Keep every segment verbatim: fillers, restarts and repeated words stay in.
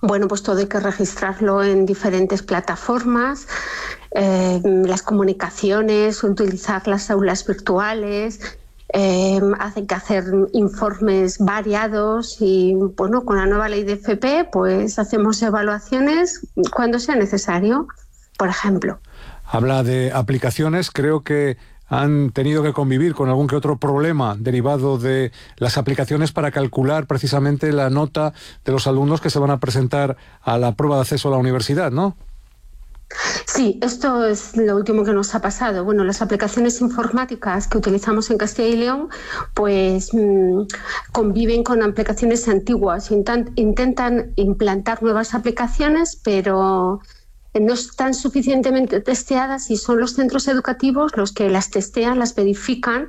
Bueno, pues todo hay que registrarlo en diferentes plataformas, eh, las comunicaciones, utilizar las aulas virtuales, eh, hay que hacer informes variados y, bueno, con la nueva ley de F P, pues hacemos evaluaciones cuando sea necesario, por ejemplo. Habla de aplicaciones, creo que han tenido que convivir con algún que otro problema derivado de las aplicaciones para calcular precisamente la nota de los alumnos que se van a presentar a la prueba de acceso a la universidad, ¿no? Sí, esto es lo último que nos ha pasado. Bueno, las aplicaciones informáticas que utilizamos en Castilla y León, pues mmm, conviven con aplicaciones antiguas. Intent- intentan implantar nuevas aplicaciones, pero no están suficientemente testeadas y son los centros educativos los que las testean, las verifican,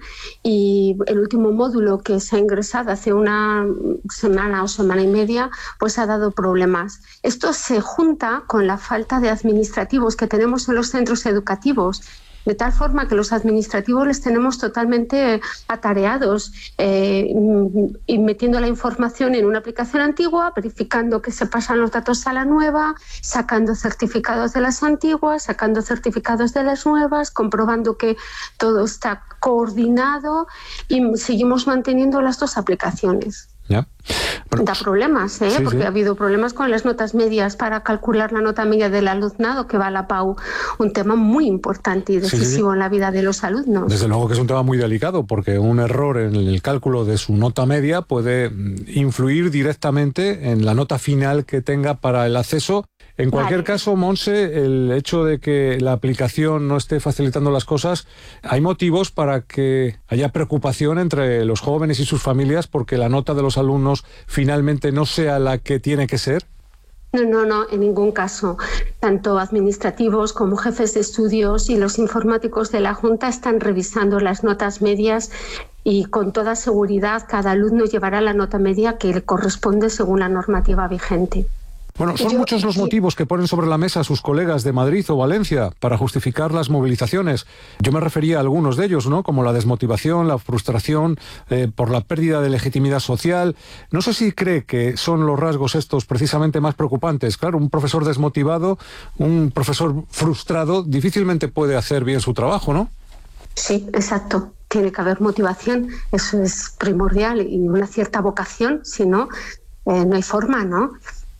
y el último módulo que se ha ingresado hace una semana o semana y media pues ha dado problemas. Esto se junta con la falta de administrativos que tenemos en los centros educativos, de tal forma que los administrativos les tenemos totalmente atareados, eh, y metiendo la información en una aplicación antigua, verificando que se pasan los datos a la nueva, sacando certificados de las antiguas, sacando certificados de las nuevas, comprobando que todo está coordinado, y seguimos manteniendo las dos aplicaciones. Ya. Pero, da problemas, ¿eh? sí, porque sí. ha habido problemas con las notas medias para calcular la nota media del alumnado que va a la P A U, un tema muy importante y decisivo, sí, sí, en la vida de los alumnos. Desde luego que es un tema muy delicado, porque un error en el cálculo de su nota media puede influir directamente en la nota final que tenga para el acceso. En cualquier vale. caso, Monse, el hecho de que la aplicación no esté facilitando las cosas, hay motivos para que haya preocupación entre los jóvenes y sus familias porque la nota de los alumnos finalmente no sea la que tiene que ser. No, no, no, en ningún caso. Tanto administrativos como jefes de estudios y los informáticos de la Junta están revisando las notas medias, y con toda seguridad cada alumno llevará la nota media que le corresponde según la normativa vigente. Bueno, son Yo, muchos los motivos que ponen sobre la mesa sus colegas de Madrid o Valencia para justificar las movilizaciones. Yo me refería a algunos de ellos, ¿no? Como la desmotivación, la frustración eh, por la pérdida de legitimidad social. No sé si cree que son los rasgos estos precisamente más preocupantes. Claro, un profesor desmotivado, un profesor frustrado, difícilmente puede hacer bien su trabajo, ¿no? Sí, exacto. Tiene que haber motivación, eso es primordial, y una cierta vocación, si no, eh, no hay forma, ¿no?,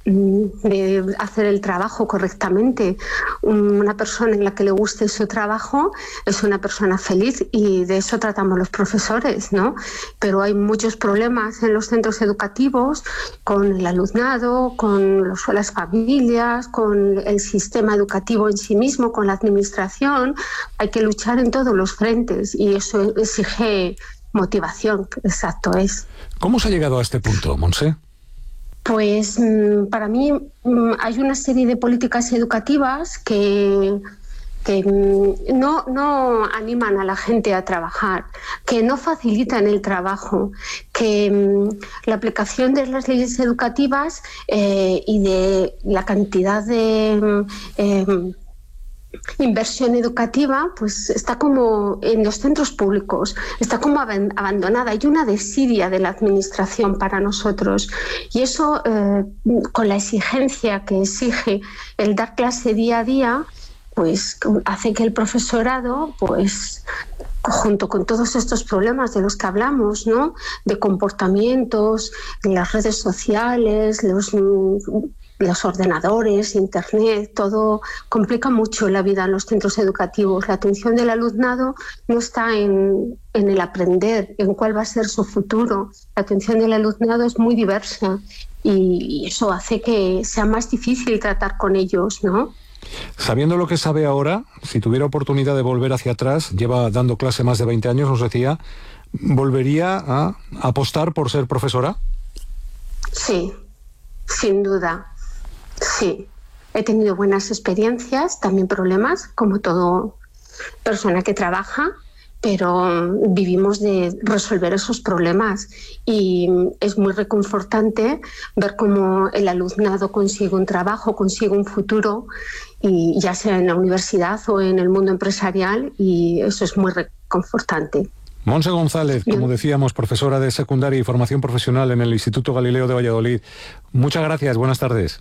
de hacer el trabajo correctamente. Una persona en la que le guste su trabajo es una persona feliz, y de eso tratamos los profesores, ¿no? Pero hay muchos problemas en los centros educativos con el alumnado, con los, las familias, con el sistema educativo en sí mismo, con la administración. Hay que luchar en todos los frentes y eso exige motivación, exacto es. ¿Cómo se ha llegado a este punto, Monse? Pues para mí hay una serie de políticas educativas que, que no, no animan a la gente a trabajar, que no facilitan el trabajo, que la aplicación de las leyes educativas eh, y de la cantidad de eh, inversión educativa pues está como en los centros públicos, está como abandonada. Hay una desidia de la administración para nosotros, y eso eh, con la exigencia que exige el dar clase día a día pues hace que el profesorado pues junto con todos estos problemas de los que hablamos, ¿no?, de comportamientos, las redes sociales, los los ordenadores, internet, todo complica mucho la vida en los centros educativos. La atención del alumnado no está en, en el aprender, en cuál va a ser su futuro. La atención del alumnado es muy diversa y, y eso hace que sea más difícil tratar con ellos, ¿no? Sabiendo lo que sabe ahora, si tuviera oportunidad de volver hacia atrás, lleva dando clase más de veinte años, nos decía, ¿volvería a apostar por ser profesora? Sí, sin duda. Sí, he tenido buenas experiencias, también problemas, como todo persona que trabaja, pero vivimos de resolver esos problemas y es muy reconfortante ver cómo el alumnado consigue un trabajo, consigue un futuro, y ya sea en la universidad o en el mundo empresarial, y eso es muy reconfortante. Monse González, como decíamos, profesora de secundaria y formación profesional en el Instituto Galileo de Valladolid. Muchas gracias, buenas tardes.